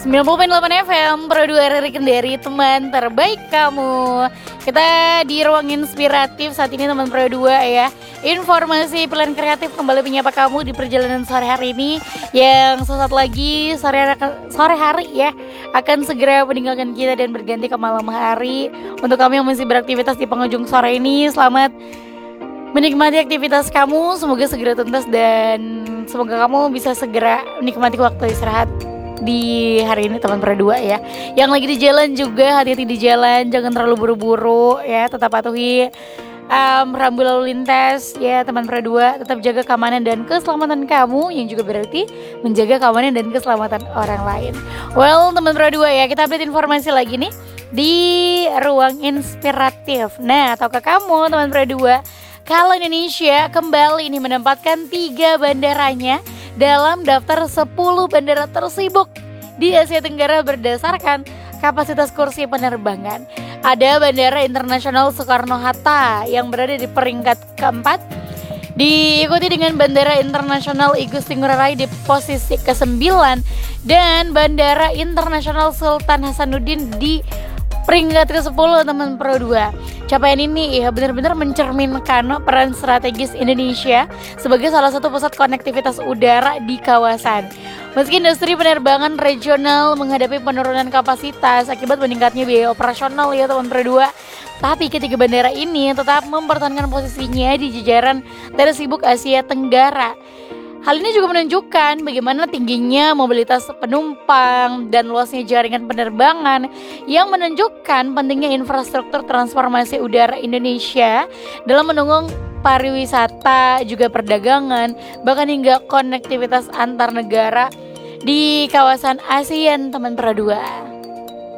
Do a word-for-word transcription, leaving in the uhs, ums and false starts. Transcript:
sembilan puluh koma delapan F M Pro dua R R Kendari, teman terbaik kamu. Kita di ruang inspiratif saat ini teman Pro dua ya. Informasi pilihan kreatif kembali menyapa kamu di perjalanan sore hari ini, yang sesaat lagi sore hari, sore hari ya akan segera meninggalkan kita dan berganti ke malam hari. Untuk kamu yang masih beraktivitas di penghujung sore ini, selamat menikmati aktivitas kamu. Semoga segera tuntas dan semoga kamu bisa segera menikmati waktu istirahat di hari ini teman Pro dua ya. Yang lagi di jalan juga hati-hati di jalan, jangan terlalu buru-buru ya, tetap patuhi um, rambu lalu lintas ya teman Pro dua. Tetap jaga keamanan dan keselamatan kamu, yang juga berarti menjaga keamanan dan keselamatan orang lain. Well teman Pro dua ya, kita update informasi lagi nih di ruang inspiratif. Nah, tahukah kamu teman Pro dua, kalau Indonesia kembali ini menempatkan tiga bandaranya dalam daftar sepuluh bandara tersibuk di Asia Tenggara berdasarkan kapasitas kursi penerbangan. Ada Bandara Internasional Soekarno-Hatta yang berada di peringkat keempat, diikuti dengan Bandara Internasional Igusti Ngurah Rai di posisi kesembilan, dan Bandara Internasional Sultan Hasanuddin di peringkat ke sepuluh teman Pro dua. Capaian ini ya benar-benar mencerminkan peran strategis Indonesia sebagai salah satu pusat konektivitas udara di kawasan. Meski industri penerbangan regional menghadapi penurunan kapasitas akibat meningkatnya biaya operasional ya teman Pro dua, tapi ketiga bandara ini tetap mempertahankan posisinya di jajaran tersibuk Asia Tenggara. Hal ini juga menunjukkan bagaimana tingginya mobilitas penumpang dan luasnya jaringan penerbangan, yang menunjukkan pentingnya infrastruktur transformasi udara Indonesia dalam mendukung pariwisata, juga perdagangan, bahkan hingga konektivitas antar negara di kawasan ASEAN teman Pro dua.